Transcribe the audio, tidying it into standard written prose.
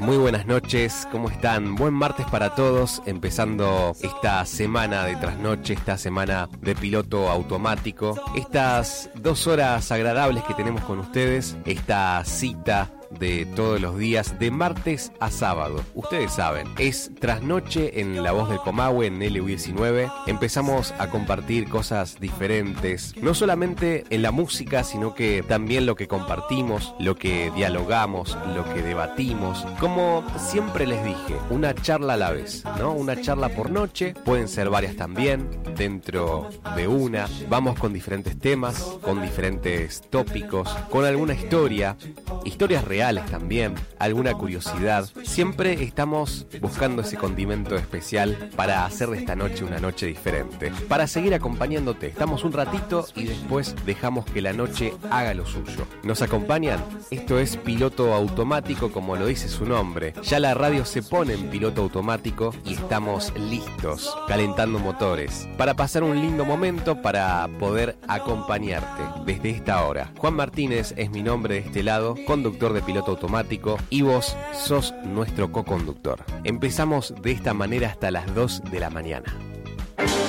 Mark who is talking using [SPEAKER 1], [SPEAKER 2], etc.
[SPEAKER 1] Muy buenas noches, ¿cómo están? Buen martes para todos, empezando esta semana de trasnoche, esta semana de piloto automático, estas 2 horas agradables que tenemos con ustedes, esta cita de todos los días, de martes a sábado. Ustedes saben, es trasnoche en La Voz del Comahue, en LU19. Empezamos a compartir cosas diferentes, no solamente en la música, sino que también lo que compartimos, lo que dialogamos, lo que debatimos. Como siempre les dije, una charla a la vez, ¿no? Una charla por noche, pueden ser varias también, dentro de una. Vamos con diferentes temas, con diferentes tópicos, con alguna historias reales también, alguna curiosidad. Siempre estamos buscando ese condimento especial para hacer de esta noche una noche diferente, para seguir acompañándote. Estamos un ratito y después dejamos que la noche haga lo suyo. ¿Nos acompañan? Esto es piloto automático, como lo dice su nombre. Ya la radio se pone en piloto automático y estamos listos, calentando motores, para pasar un lindo momento, para poder acompañarte desde esta hora. Juan Martínez es mi nombre de este lado, conductor de piloto automático, y vos sos nuestro coconductor. Empezamos de esta manera hasta las 2 de la mañana.